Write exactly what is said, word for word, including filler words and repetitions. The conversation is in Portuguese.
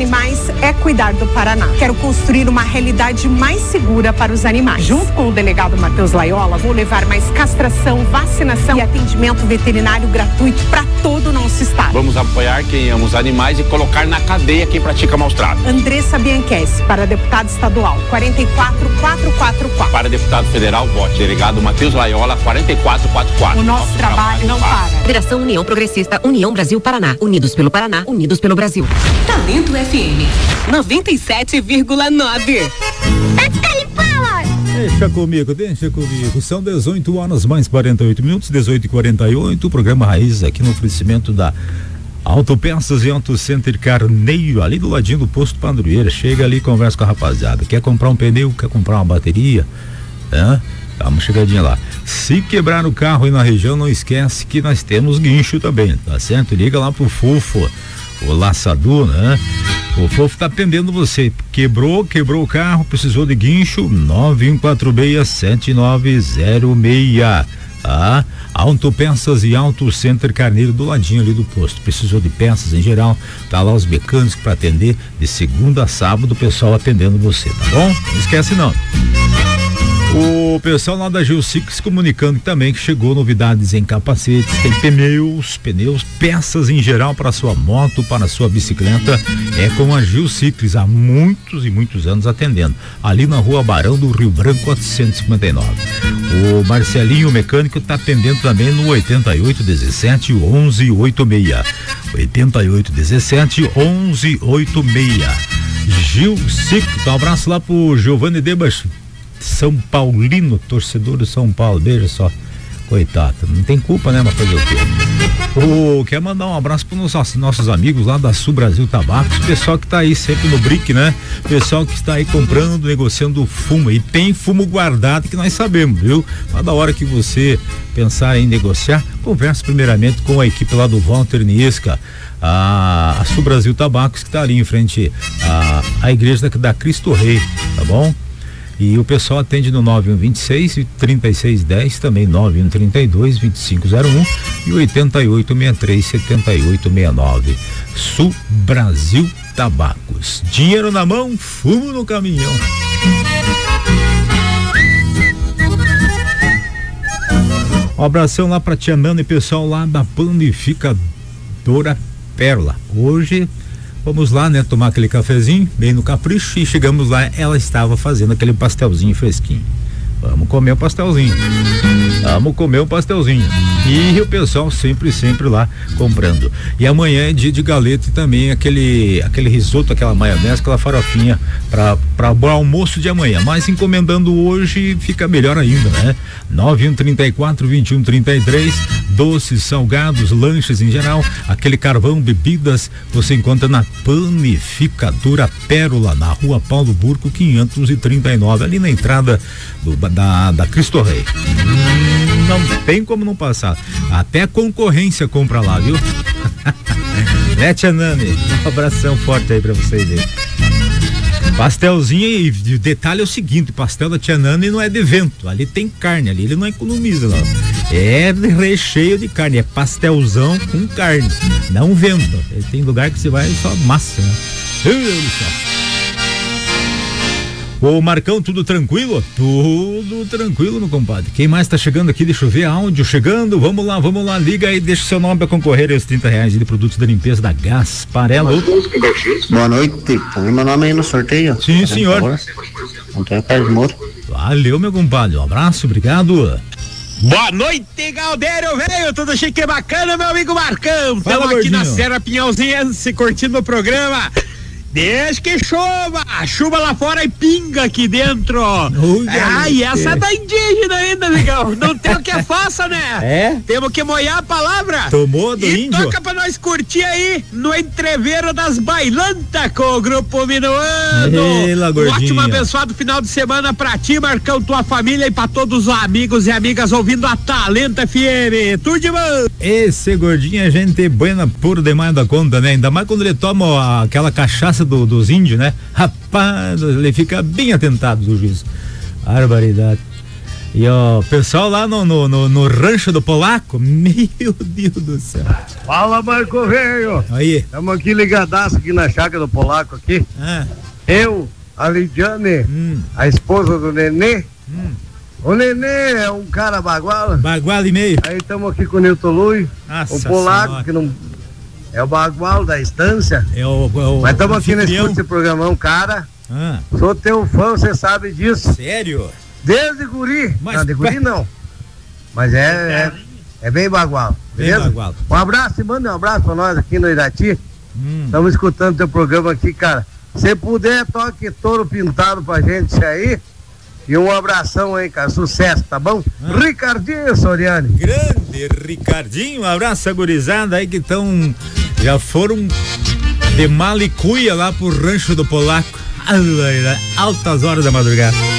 animais é cuidar do Paraná. Quero construir uma realidade mais segura para os animais. Junto com o delegado Matheus Laiola, vou levar mais castração, vacinação e atendimento veterinário gratuito para todo o nosso estado. Vamos apoiar quem ama os animais e colocar na cadeia quem pratica maus tratos. Andressa Bianchessi, para deputado estadual, quarenta e quatro quatrocentos e quarenta e quatro. Para deputado federal, vote delegado Matheus Laiola, quarenta e quatro quatrocentos e quarenta e quatro. O nosso, nosso trabalho, trabalho não para. Federação União Progressista, União Brasil Paraná. Unidos pelo Paraná, unidos pelo Brasil. Talento F M noventa e sete vírgula nove. Deixa comigo, deixa comigo. São dezoito horas mais quarenta e oito minutos, dezoito e quarenta e oito. O programa Raiz aqui no oferecimento da Autopeças e Auto Center Carneiro, ali do ladinho do posto Padroeira. Chega ali e conversa com a rapaziada. Quer comprar um pneu, quer comprar uma bateria? Né? Dá uma chegadinha lá. Se quebrar o carro aí na região, não esquece que nós temos guincho também, tá certo? Liga lá pro Fofo, o laçador, né? O Fofo tá atendendo você. Quebrou, quebrou o carro, precisou de guincho, nove um quatro seis, sete nove zero seis. Tá? Autopeças e Auto Center Carneiro, do ladinho ali do posto. Precisou de peças em geral, tá lá os mecânicos para atender de segunda a sábado, o pessoal atendendo você, tá bom? Não esquece não. O pessoal lá da Geociclis comunicando também que chegou novidades em capacetes, tem pneus, pneus, peças em geral para sua moto, para sua bicicleta, é com a Geociclis, há muitos e muitos anos atendendo, ali na Rua Barão do Rio Branco, quatrocentos e cinquenta e nove. O Marcelinho, o mecânico, está atendendo também no oitenta e oito dezessete, onze oitenta e seis. oitenta e oito dezessete, onze oitenta e seis. Geociclis, um abraço lá pro Giovanni Debas, São Paulino, torcedor do São Paulo, beija só, coitado, não tem culpa, né, mas fazer o quê? O, quer mandar um abraço para os nossos, nossos amigos lá da Sul Brasil Tabacos, pessoal que tá aí sempre no brick, né? Pessoal que está aí comprando, negociando fumo, e tem fumo guardado que nós sabemos, viu? Mas da hora que você pensar em negociar, converse primeiramente com a equipe lá do Walter Niesca, a, a Sul Brasil Tabacos, que tá ali em frente à, à igreja da, da Cristo Rei, tá bom? E o pessoal atende no nove um dois seis, trinta e seis dez, também nove um três dois, vinte e cinco zero um e oitenta e oito sessenta e três, setenta e oito sessenta e nove. Sul Brasil Tabacos. Dinheiro na mão, fumo no caminhão. Um abração lá pra Tia Nana e pessoal lá da Panificadora Pérola. Hoje vamos lá, né, tomar aquele cafezinho, bem no capricho, e chegamos lá, ela estava fazendo aquele pastelzinho fresquinho. Vamos comer o pastelzinho. Vamos comer o pastelzinho. E o pessoal sempre, sempre lá comprando. E amanhã é dia de galeta e também aquele, aquele risoto, aquela maionese, aquela farofinha para para o almoço de amanhã. Mas encomendando hoje fica melhor ainda, né? nove um três quatro, vinte e um trinta e três, doces, salgados, lanches em geral, aquele carvão, bebidas, você encontra na Panificadora Pérola, na Rua Paulo Burco, quinhentos e trinta e nove, ali na entrada do, da, da Cristo Rei. Hum, não tem como não passar. Até concorrência compra lá, viu? Né, Tia Nani? Um abração forte aí pra vocês aí. Pastelzinho, e o detalhe é o seguinte, pastel da Tia Nani não é de vento, ali tem carne, ali ele não economiza não, é recheio de carne, é pastelzão com carne, não vento, tem lugar que você vai só massa, né? Ô Marcão, tudo tranquilo? Tudo tranquilo, meu compadre. Quem mais tá chegando aqui? Deixa eu ver, áudio chegando, vamos lá, vamos lá, liga aí, deixa o seu nome pra concorrer aos trinta reais de produtos da limpeza da Gasparello. Boa noite, põe meu nome aí no sorteio. Sim, senhor. Antônio Carlos Moura. Valeu, meu compadre, um abraço, obrigado. Boa noite, Galdeiro, velho, tudo chique e bacana, meu amigo Marcão. Estamos aqui gordinho. na Serra Pinhalzense, curtindo o programa. Desde que chova, chuva lá fora e pinga aqui dentro. Ah, e essa é da indígena ainda, amigão. Não tem o que faça, né? É? Temos que molhar a palavra. Tomou do e índio? Toca pra nós curtir aí no entreveiro das bailantas com o Grupo Minuano. Eila, um gordinho. ótimo, abençoado final de semana pra ti, Marcão, tua família e pra todos os amigos e amigas ouvindo a Talento F M. Tudo de bom. Esse gordinho é gente buena puro demais da conta, né? Ainda mais quando ele toma aquela cachaça Do, dos índios, né? Rapaz, ele fica bem atentado do juiz. Barbaridade. E o pessoal lá no, no, no, no rancho do Polaco, meu Deus do céu. Fala, Marco Velho. Aí. Estamos aqui ligadaço aqui na chácara do Polaco aqui. Ah. Eu, a Lidiane, hum. a esposa do Nenê. Hum. O Nenê é um cara baguala. Baguala e meio. Aí estamos aqui com o Nilton Lui. Nossa, o Polaco, senhora. Que não... É o bagual da estância. É o, é o, Mas estamos aqui nesse, nesse programão, cara. Ah. Sou teu fã, você sabe disso. Sério? Desde guri. Mas, não, de guri não. Mas é, é, é bem bagual. Beleza? Bem bagual. Um abraço, manda um abraço pra nós aqui no Irati. Estamos hum. escutando teu programa aqui, cara. Se puder, toque Touro Pintado pra gente isso aí. E um abração aí, cara. Sucesso, tá bom? Ah. Ricardinho Soriani. Grande Ricardinho. Um abraço, gurizada aí que estão. Já foram de Malicuia lá pro rancho do Polaco. Altas horas da madrugada.